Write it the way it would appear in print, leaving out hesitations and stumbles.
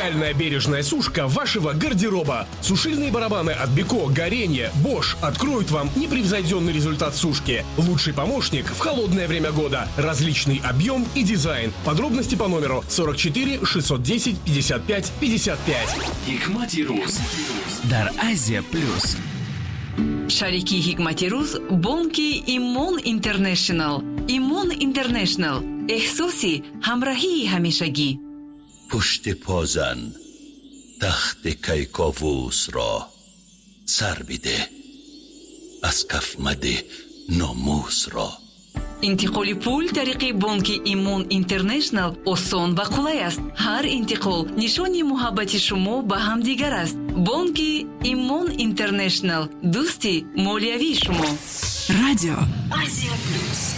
Уникальная бережная сушка вашего гардероба. Сушильные барабаны от Беко, Горенье, Bosch откроют вам непревзойденный результат сушки. Лучший помощник в холодное время года. Различный объем и дизайн. Подробности по номеру 44 610 55 55. Hikmati Ruz дар Азия Плюс. Шарики Hikmati Ruz бонки Имон Интернешнл. Имон Интернешнл. احساسی همراهی همیشگی. پشت پازن تخت کیکاووس را سر بده، از کف مده ناموس را. انتقال پول طریق بانک ایمون اینترنشنل آسان و قولای است. هر انتقال نشانی محبت شما به هم دیگر است. بانک ایمون اینترنشنل، دوستی مالیوی شما. رادیو آسیا پلوس.